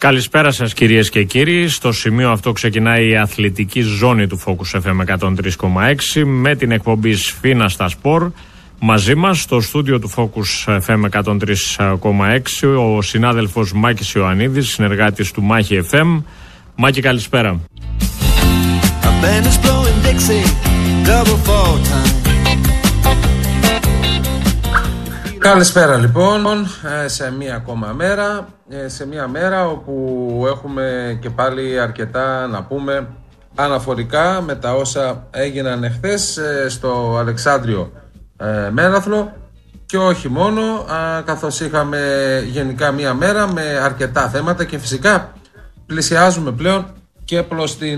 Καλησπέρα σας κυρίες και κύριοι. Στο σημείο αυτό ξεκινάει η αθλητική ζώνη του Focus FM 103,6 με την εκπομπή Σφίνα στα Σπορ. Μαζί μας στο στούντιο του Focus FM 103,6 ο συνάδελφος Μάκης Ιωαννίδης, συνεργάτης του Μάχη FM. Μάκη, καλησπέρα. Καλησπέρα λοιπόν, σε μία ακόμα μέρα, σε μία μέρα όπου έχουμε και πάλι αρκετά να πούμε αναφορικά με τα όσα έγιναν εχθές στο Αλεξάνδριο Μέραθλο και όχι μόνο, καθώς είχαμε γενικά μία μέρα με αρκετά θέματα και φυσικά πλησιάζουμε πλέον και προς την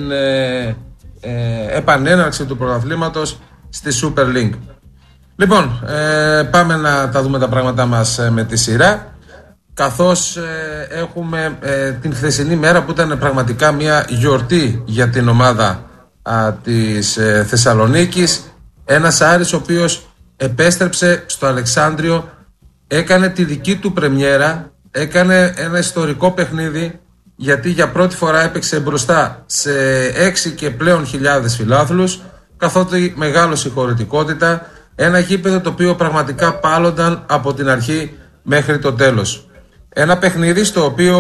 επανέναρξη του πρωταθλήματος στη Super League. Λοιπόν, πάμε να τα δούμε τα πράγματά μας με τη σειρά, καθώς έχουμε την χθεσινή μέρα που ήταν πραγματικά μια γιορτή για την ομάδα της Θεσσαλονίκης. Ένας Άρης ο οποίος επέστρεψε στο Αλεξάνδριο, έκανε τη δική του πρεμιέρα, έκανε ένα ιστορικό παιχνίδι, γιατί για πρώτη φορά έπαιξε μπροστά σε 6 και πλέον χιλιάδες φιλάθλους, καθότι μεγάλη συγχωρητικότητα. Ένα γήπεδο το οποίο πραγματικά πάλονταν από την αρχή μέχρι το τέλος. Ένα παιχνίδι στο οποίο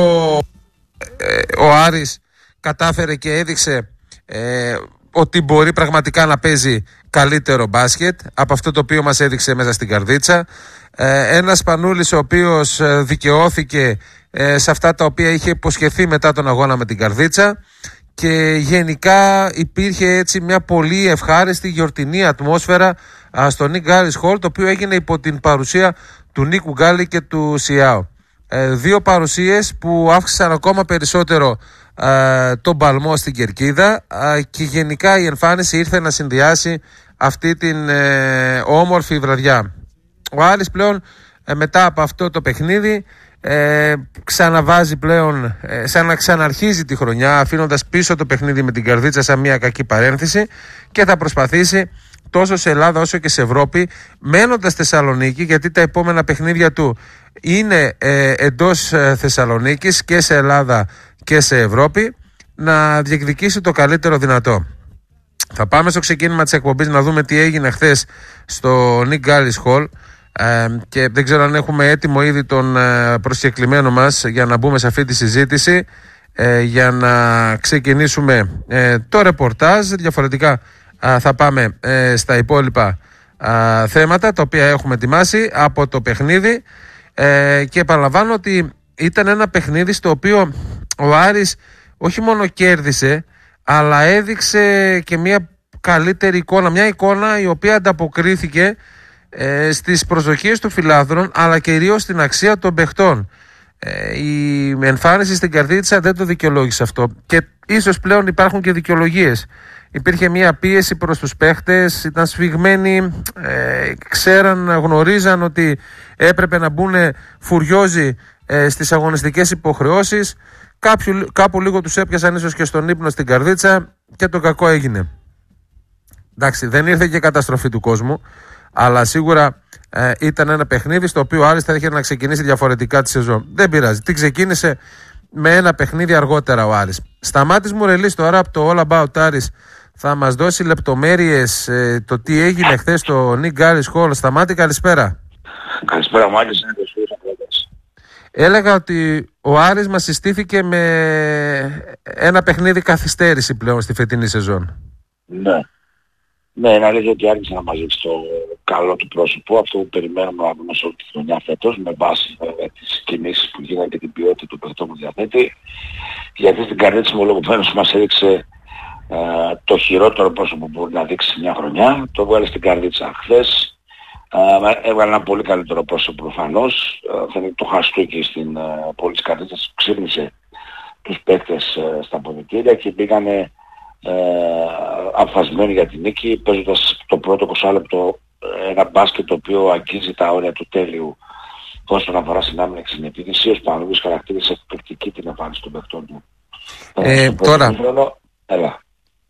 ο Άρης κατάφερε και έδειξε ότι μπορεί πραγματικά να παίζει καλύτερο μπάσκετ από αυτό το οποίο μας έδειξε μέσα στην Καρδίτσα. Ένας Σπανούλης ο οποίος δικαιώθηκε σε αυτά τα οποία είχε υποσχεθεί μετά τον αγώνα με την Καρδίτσα. Και γενικά υπήρχε έτσι μια πολύ ευχάριστη γιορτινή ατμόσφαιρα στο Νικ Γκάλις Χολ, το οποίο έγινε υπό την παρουσία του Νίκου Γκάλη και του Σιάου. Δύο παρουσίες που αύξησαν ακόμα περισσότερο τον παλμό στην κερκίδα και γενικά η εμφάνιση ήρθε να συνδυάσει αυτή την όμορφη βραδιά. Ο Άρης πλέον μετά από αυτό το παιχνίδι ξαναβάζει πλέον, σαν να ξαναρχίζει τη χρονιά, αφήνοντας πίσω το παιχνίδι με την Καρδίτσα σαν μια κακή παρένθεση, και θα προσπαθήσει τόσο σε Ελλάδα όσο και σε Ευρώπη, μένοντας Θεσσαλονίκη, γιατί τα επόμενα παιχνίδια του είναι εντός Θεσσαλονίκης και σε Ελλάδα και σε Ευρώπη, να διεκδικήσει το καλύτερο δυνατό. Θα πάμε στο ξεκίνημα της εκπομπής να δούμε τι έγινε χθες στο Νικ Γκάλις Χολ. Και δεν ξέρω αν έχουμε έτοιμο ήδη τον προσκεκλημένο μας για να μπούμε σε αυτή τη συζήτηση, για να ξεκινήσουμε το ρεπορτάζ. Διαφορετικά θα πάμε στα υπόλοιπα θέματα τα οποία έχουμε ετοιμάσει από το παιχνίδι, και επαναλαμβάνω ότι ήταν ένα παιχνίδι στο οποίο ο Άρης όχι μόνο κέρδισε, αλλά έδειξε και μια καλύτερη εικόνα, μια εικόνα η οποία ανταποκρίθηκε στις προσδοκίες των φιλάθλων, αλλά κυρίως στην αξία των παιχτών. Η εμφάνιση στην Καρδίτσα δεν το δικαιολόγησε αυτό, και ίσως πλέον υπάρχουν και δικαιολογίες. Υπήρχε μια πίεση προς τους παίχτες, ήταν σφιγμένοι, γνωρίζαν ότι έπρεπε να μπουν φουριόζοι στις αγωνιστικές υποχρεώσεις. Κάπου λίγο τους έπιασαν ίσως και στον ύπνο στην Καρδίτσα και το κακό έγινε. Εντάξει, δεν ήρθε και καταστροφή του κόσμου, αλλά σίγουρα ήταν ένα παιχνίδι στο οποίο ο Άρης θα είχε να ξεκινήσει διαφορετικά τη σεζόν. Δεν πειράζει, την ξεκίνησε με ένα παιχνίδι αργότερα ο Άρης. Σταμάτης Μουρελής τώρα από το All About Άρης θα μας δώσει λεπτομέρειες το τι έγινε χθες στο Νικ Γκάλις Χολ. Σταμάτη, καλησπέρα. Καλησπέρα Μάκη. Έλεγα ότι ο Άρης μας συστήθηκε με ένα παιχνίδι καθυστέρηση πλέον στη φετινή σεζόν. Ναι. Ναι, είναι αλήθεια ότι άρχισε να μαζέψει το καλό του πρόσωπο, αυτό που περιμένουμε να δούμε σε όλη τη χρονιά φέτος, με βάση τις κινήσεις που γίνανε και την ποιότητα του παιχτών που διαθέτει. Γιατί στην Καρδίτσα μολογουμένως μας έδειξε το χειρότερο πρόσωπο που μπορεί να δείξει μια χρονιά. Το βγάλε στην Καρδίτσα χθες. Έβγαλε ένα πολύ καλύτερο πρόσωπο προφανώς. Θα είναι το Χαστούκι στην πόλη της Καρδίτσας που ξύπνησε τους παίκτες στα αποδυτήρια και πήγανε αποφασισμένοι για την νίκη, παίζοντας το πρώτο 20 λεπτό ένα μπάσκετ το οποίο αγγίζει τα όρια του τέλειου όσον αφορά στην άμυνα και στην επίθεση. Ο Σπανούλης χαρακτήρισε εκπληκτική την εμφάνιση των παιχτών του. Τώρα, έλα.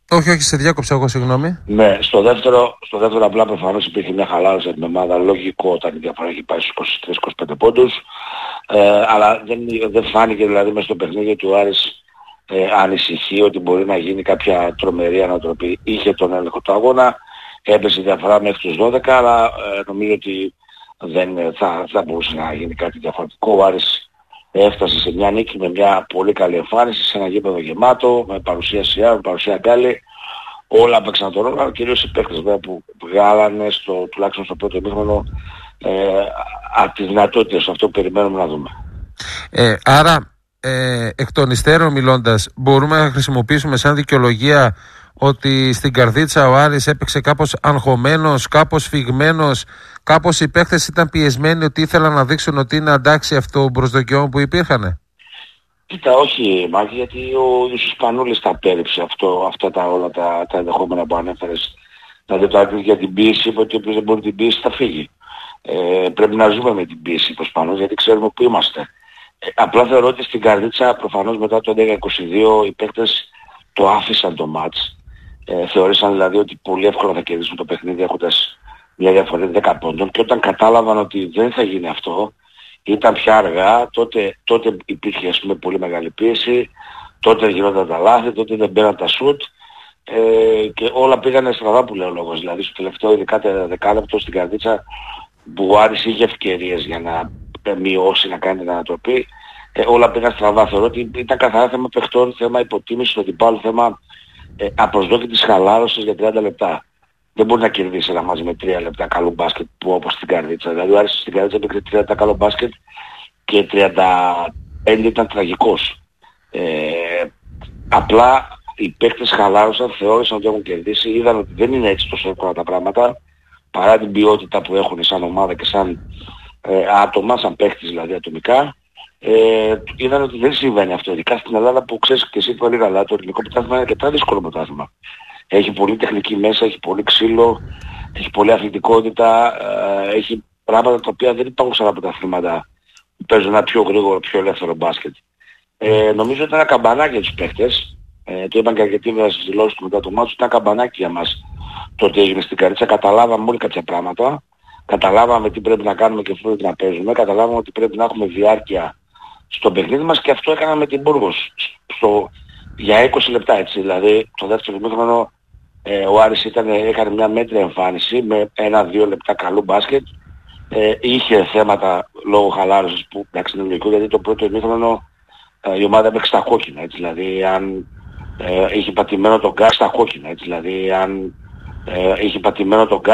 Όχι, σε διάκοψα εγώ, συγγνώμη. Ναι, στο δεύτερο απλά προφανώς υπήρχε μια χαλάρωση από την ομάδα, λογικό όταν η διαφορά έχει πάει στους 23-25 πόντους, αλλά δεν φάνηκε δηλαδή μέσα στο παιχνίδι του Άρης ανησυχεί ότι μπορεί να γίνει κάποια τρομερή ανατροπή. Είχε τον έλεγχο του αγώνα, έπεσε η διαφορά μέχρι τους 12, αλλά νομίζω ότι δεν θα μπορούσε να γίνει κάτι διαφορετικό. Ο Άρης έφτασε σε μια νίκη με μια πολύ καλή εμφάνιση, σε ένα γήπεδο γεμάτο, με παρουσία Σιάρ, με παρουσία Γκάλι. Όλα παίξαν τον ρόλο, κυρίως οι παίκτες που βγάλανε τουλάχιστον στο πρώτο ημίχρονο από τις δυνατότητες, αυτό που περιμένουμε να δούμε. Άρα, εκ των υστέρων μιλώντας, μπορούμε να χρησιμοποιήσουμε σαν δικαιολογία ότι στην Καρδίτσα ο Άρης έπαιξε κάπως αγχωμένος, κάπως φυγμένος, κάπως οι παίκτες ήταν πιεσμένοι ότι ήθελαν να δείξουν ότι είναι αντάξει αυτό των προσδοκιών που υπήρχαν? Κοίτα, όχι Μάκη, γιατί ο Σπανούλης τα πέριψε αυτά όλα τα ενδεχόμενα που ανέφερες. Δηλαδή το άκρη για την πίεση, είπε ότι όποιος δεν μπορεί την πίεση θα φύγει. Πρέπει να ζούμε με την πίεση το Σπανούλης, γιατί ξέρουμε που είμαστε. Απλά θεωρώ ότι στην Καρδίτσα προφανώς μετά το 11-22 οι παίκτες το άφησαν το μάτς. Θεώρησαν δηλαδή ότι πολύ εύκολα θα κερδίσουν το παιχνίδι έχοντας μια διαφορά 10 πόντων, και όταν κατάλαβαν ότι δεν θα γίνει αυτό, ήταν πια αργά, τότε υπήρχε ας πούμε πολύ μεγάλη πίεση, τότε γινόταν τα λάθη, τότε δεν μπαίναν τα σουτ και όλα πήγανε στραβά που λέει ο λόγος. Δηλαδή στο τελευταίο ειδικά δεκάλεπτο στην Καρδίτσα που ο Άρης είχε ευκαιρίες για να μειώσει, να κάνει την ανατροπή, όλα πήγαν στραβά. Θεωρώ ότι ήταν καθαρά θέμα παιχτών, θέμα υποτίμησης του αντιπάλου, θέμα απροσδόκητης χαλάρωσης για 30 λεπτά. Δεν μπορεί να κερδίσει ένα μάτς με 3 λεπτά καλό μπάσκετ που όπως στην Καρδίτσα. Δηλαδή ο Άρης στην Καρδίτσα έπαιξε 3 λεπτά καλό μπάσκετ και 35 ήταν τραγικός. Απλά οι παίκτες χαλάρωσαν, θεώρησαν ότι έχουν κερδίσει, είδαν ότι δεν είναι έτσι τόσο εύκολα τα πράγματα, παρά την ποιότητα που έχουν σαν ομάδα και σαν άτομα, σαν παίκτες δηλαδή ατομικά. Είδαν ότι δεν συμβαίνει αυτό, ειδικά στην Ελλάδα που ξέρεις και εσύ πολύ καλά, το ελληνικό πρωτάθλημα είναι αρκετά δύσκολο πρωτάθλημα. Έχει πολύ τεχνική μέσα, έχει πολύ ξύλο, έχει πολύ αθλητικότητα, έχει πράγματα τα οποία δεν υπάρχουν σε άλλα πρωταθλήματα που παίζουν ένα πιο γρήγορο, πιο ελεύθερο μπάσκετ. Νομίζω ότι ήταν ένα καμπανάκι για τους παίχτες, το είπαν και αρκετοί βέβαια στις δηλώσεις του μετά το μάτσο, ήταν καμπανάκι για μας το ότι έγινε στην Καρδίτσα. Καταλάβαμε όλοι κάποια πράγματα, καταλάβαμε τι πρέπει να κάνουμε και πού πρέπει να παίζουμε, καταλάβαμε ότι πρέπει να έχουμε διάρκεια στο παιχνίδι μας, και αυτό έκαναμε με την Μπούργος για 20 λεπτά έτσι. Δηλαδή το δεύτερο ημίχρονο ο Άρης έκανε μια μέτρια εμφάνιση με 1-2 λεπτά καλού μπάσκετ. Είχε θέματα λόγω χαλάρωσης που εντάξει είναι λογικό, γιατί το πρώτο ημίχρονο η ομάδα έπαιξε στα κόκκινα, έτσι. Δηλαδή αν είχε πατημένο τον γκάς στα κόκκινα, έτσι. Δηλαδή αν είχε πατημένο τον γκάς